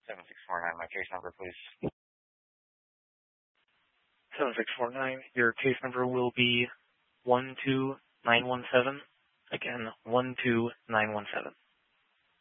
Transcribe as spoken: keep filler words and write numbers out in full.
seven six four nine, my case number, please. seven six four nine, your case number will be one two nine one seven. Again, one two nine one seven.